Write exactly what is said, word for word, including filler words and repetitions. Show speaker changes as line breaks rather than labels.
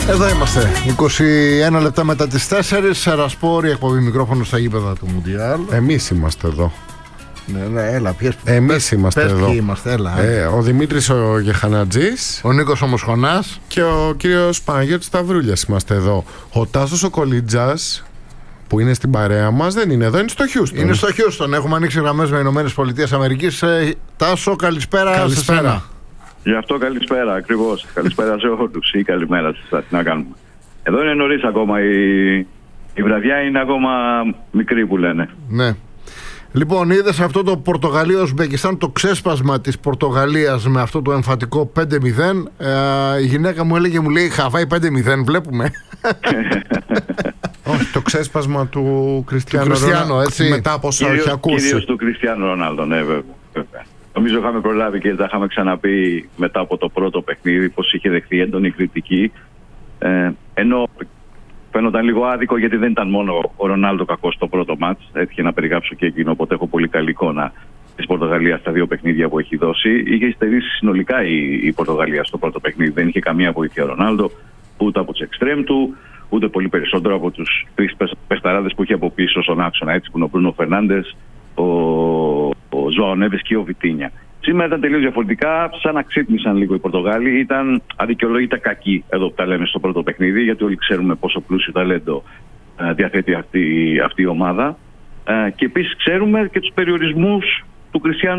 Εδώ είμαστε, είκοσι ένα λεπτά μετά τις τέσσερις. Ρασπόρη, εκπομπή μικρόφωνο στα γήπεδα του Μουντιάλ.
Εμείς είμαστε εδώ.
Ναι, ναι, έλα, ποιες,
Εμείς
πες,
είμαστε
πες
εδώ.
ποιοι είμαστε, έλα.
Ε, ο Δημήτρης ο Γεχανατζής,
Ο Νίκος ο Μοσχονάς
και ο κύριος Παναγιώτης Σταυρούλιας είμαστε εδώ. Ο Τάσος ο Κολίτζας, που είναι στην παρέα μας, δεν είναι εδώ, είναι στο Χιούστον.
είναι στο Χιούστον. Έχουμε ανοίξει γραμμές με Ηνωμένες Πολιτείες Αμερικής. Ε, Τάσο, καλησπέρα,
Καλησπέρα.
σε σένα.
Γι' αυτό καλησπέρα, ακριβώς. Καλησπέρα σε όλους ή καλημέρα σε εσάς. Τι να κάνουμε. Εδώ είναι νωρίς ακόμα. Η, η βραδιά είναι ακόμα μικρή που λένε.
Ναι. Λοιπόν, είδες αυτό το Πορτογαλία-Ουσμπεκιστάν, το ξέσπασμα της Πορτογαλίας με αυτό το εμφατικό πέντε μηδέν. Ε, η γυναίκα μου έλεγε, μου λέει, Χαβάη πέντε μηδέν, βλέπουμε.
Όχι, το ξέσπασμα του Κριστιάνου
Κριστιάνο, έτσι.
μετά από όσα
Κυρίως,
έχει ακούσει.
κυρίως του Κριστιάνου Ρονάλντο, ναι, βέβαια. βέβαια. Νομίζω είχαμε προλάβει και τα είχαμε ξαναπεί μετά από το πρώτο παιχνίδι πως είχε δεχθεί έντονη κριτική. Ε, ενώ φαίνονταν λίγο άδικο γιατί δεν ήταν μόνο ο Ρονάλντο κακός στο πρώτο μάτς. Έτυχε να περιγράψω και εκείνο, οπότε έχω πολύ καλή εικόνα της Πορτογαλίας στα δύο παιχνίδια που έχει δώσει. Είχε υστερήσει συνολικά η, η Πορτογαλία στο πρώτο παιχνίδι. Δεν είχε καμία βοήθεια ο Ρονάλντο, ούτε από τους εξτρέμ του, ούτε πολύ περισσότερο από τους τρεις πεσταράδες που είχε από πίσω στον άξονα, έτσι, που είναι ο Μπρούνο Φερνάντες, ο, ο Ζωάο Νέβες και ο Βιτίνια. Σήμερα ήταν τελείως διαφορετικά, σαν να ξύπνησαν λίγο οι Πορτογάλοι. Ήταν αδικαιολόγητα κακοί εδώ που τα λέμε στο πρώτο παιχνίδι, γιατί όλοι ξέρουμε πόσο πλούσιο ταλέντο ε, διαθέτει αυτή, αυτή η ομάδα. Ε, και επίσης ξέρουμε και τους περιορισμούς του Κριστιάνου